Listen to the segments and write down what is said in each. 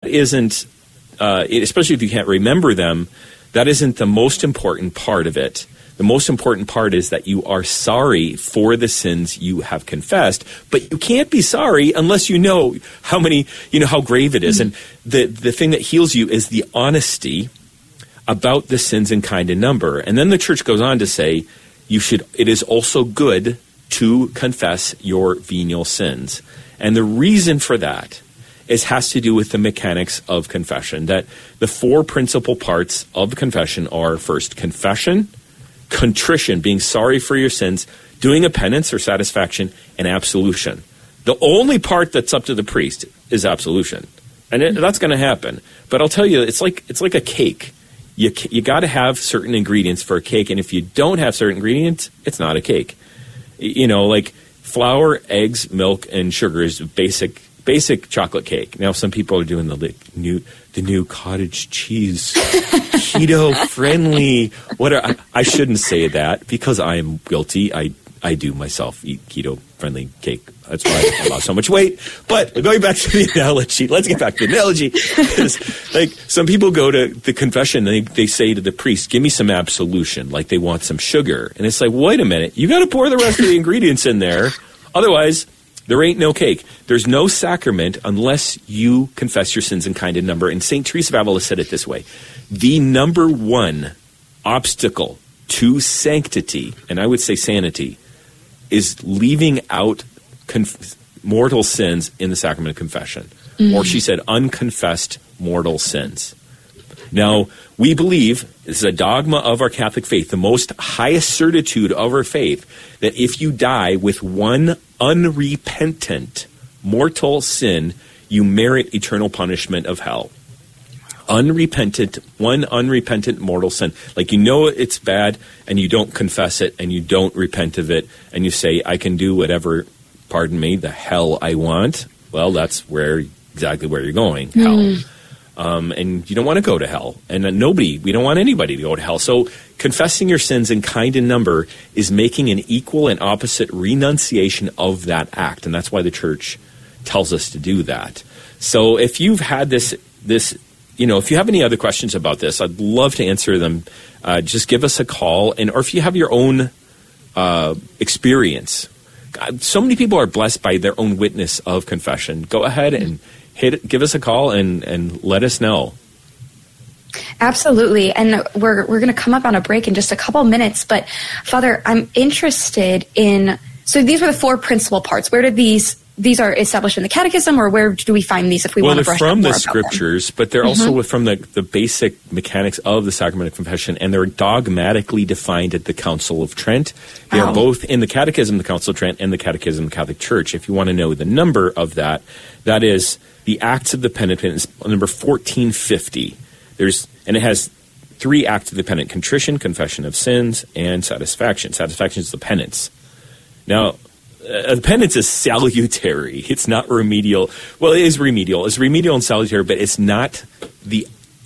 isn't, especially if you can't remember them, that isn't the most important part of it. The most important part is that you are sorry for the sins you have confessed, but you can't be sorry unless you know how grave it is. And the thing that heals you is the honesty about the sins in kind and number. And then the church goes on to say, it is also good to confess your venial sins. And the reason for that has to do with the mechanics of confession, that the four principal parts of confession are, first, confession, contrition, being sorry for your sins, doing a penance or satisfaction, and absolution. The only part that's up to the priest is absolution. And that's going to happen. But I'll tell you, it's like a cake. You got to have certain ingredients for a cake, and if you don't have certain ingredients, it's not a cake. Like flour, eggs, milk, and sugar is basic chocolate cake. Now, some people are doing the new cottage cheese, keto friendly. I shouldn't say that because I am guilty. I do myself eat keto friendly cake. That's why I lost so much weight. But going back to the analogy, let's get back to the analogy. Like some people go to the confession and they say to the priest, "Give me some absolution," like they want some sugar. And it's like, wait a minute, you got to pour the rest of the ingredients in there, otherwise there ain't no cake. There's no sacrament unless you confess your sins in kind and number. And St. Teresa of Avila said it this way: the number one obstacle to sanctity, and I would say sanity, is leaving out mortal sins in the sacrament of confession. Or she said unconfessed mortal sins. Now, we believe, this is a dogma of our Catholic faith, the most highest certitude of our faith, that if you die with one unrepentant mortal sin, you merit eternal punishment of hell. One unrepentant mortal sin. Like it's bad and you don't confess it and you don't repent of it and you say, I can do whatever, pardon me, the hell I want. Well, that's exactly where you're going, hell. And you don't want to go to hell. And we don't want anybody to go to hell. So confessing your sins in kind and number is making an equal and opposite renunciation of that act. And that's why the church tells us to do that. So if you've had this, if you have any other questions about this, I'd love to answer them. Just give us a call. Or if you have your own experience, so many people are blessed by their own witness of confession. Go ahead and give us a call and let us know. Absolutely. And we're going to come up on a break in just a couple minutes. But Father, I'm interested in, so these were the four principal parts. Where did these are established in the Catechism, or where do we find these if we want to brush up more about them? Well, they're from the Scriptures, but they're also from the basic mechanics of the Sacrament of Confession, and they're dogmatically defined at the Council of Trent. They are both in the Catechism of the Council of Trent and the Catechism of the Catholic Church. If you want to know the number of that is the Acts of the Penitent, is number 1450. And it has 3 acts of the penitent: contrition, confession of sins, and satisfaction. Satisfaction is the penance. Now, the penance is salutary. It's not remedial. Well, it is remedial. It's remedial and salutary, but it's not the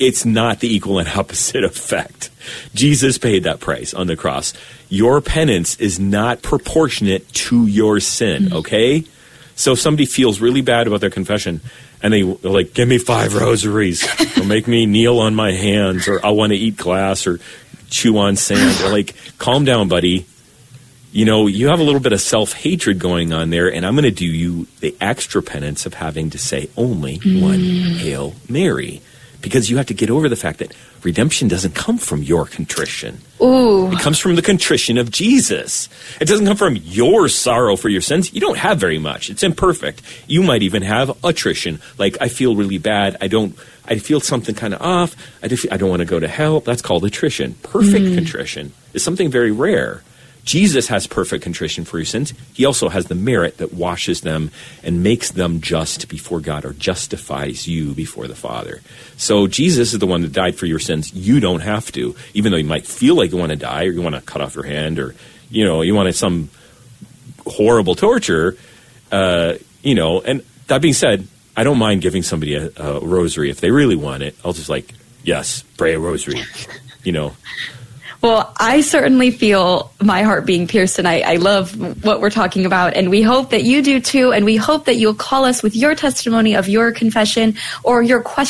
equal and opposite effect. Jesus paid that price on the cross. Your penance is not proportionate to your sin, okay? So if somebody feels really bad about their confession and they're like, give me 5 rosaries or make me kneel on my hands, or I want to eat glass or chew on sand, or like, calm down, buddy. You have a little bit of self-hatred going on there, and I'm going to do you the extra penance of having to say only one Hail Mary, because you have to get over the fact that redemption doesn't come from your contrition. Ooh. It comes from the contrition of Jesus. It doesn't come from your sorrow for your sins. You don't have very much. It's imperfect. You might even have attrition, like I feel really bad. I feel something kind of off. I don't want to go to hell. That's called attrition. Perfect contrition is something very rare. Jesus has perfect contrition for your sins. He also has the merit that washes them and makes them just before God, or justifies you before the Father. So Jesus is the one that died for your sins. You don't have to, even though you might feel like you want to die, or you want to cut off your hand, or, you want some horrible torture, and that being said, I don't mind giving somebody a rosary if they really want it. I'll just yes, pray a rosary, Well, I certainly feel my heart being pierced, and I love what we're talking about, and we hope that you do too, and we hope that you'll call us with your testimony of your confession or your question